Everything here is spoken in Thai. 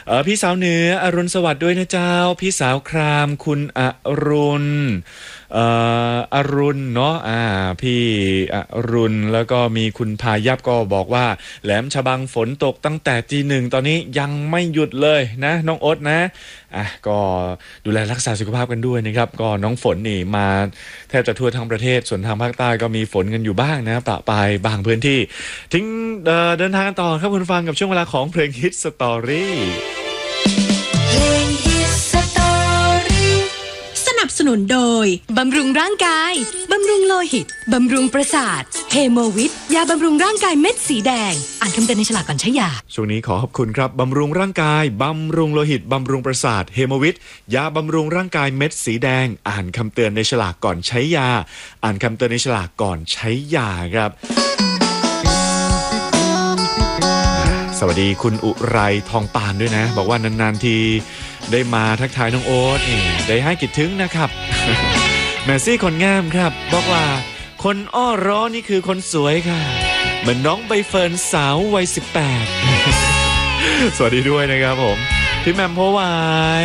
พี่สาวเหนืออรุณสวัสดิ์ด้วยนะเจ้าพี่สาวครามคุณอรุณอรุณเนาะพี่อรุณแล้วก็มีคุณพายับก็บอกว่าแหลมฉบังฝนตกตั้งแต่ตีหนึ่งตอนนี้ยังไม่หยุดเลยนะน้องโอ๊ตนะก็ดูแลรักษาสุขภาพกันด้วยนะครับก็น้องฝนนี่มาแทบจะทั่วทั้งประเทศส่วนทางภาคใต้ก็มีฝนกันอยู่บ้างนะประปรายบางพื้นที่ทิ้งเดินทางกันต่อครับคุณฟังกับช่วงเวลาของเพลงฮิตสตอรี่สนับสนุนโดยบำรุงร่างกายบำรุงโลหิตบำรุงประสาทเฮโมวิทยาบำรุงร่างกายเม็ดสีแดงอ่านคำเตือนในฉลากก่อนใช้ยาช่วงนี้ขอขอบคุณครับบำรุงร่างกายบำรุงโลหิตบำรุงประสาทเฮโมวิทยาบำรุงร่างกายเม็ดสีแดงอ่านคำเตือนในฉลากก่อนใช้ยาอ่านคำเตือนในฉลากก่อนใช้ยาครับสวัสดีคุณอุไรทองปานด้วยนะบอกว่านานๆทีได้มาทักทายน้องโอ๊ตได้ให้กิจถึงนะครับ แมซี่คนงามครับบอกว่าคนอ้อร้อนี่คือคนสวยค่ะเหมือนน้องใบเฟิร์นสาววัย18 สวัสดีด้วยนะครับผมพี่แมมโพวาย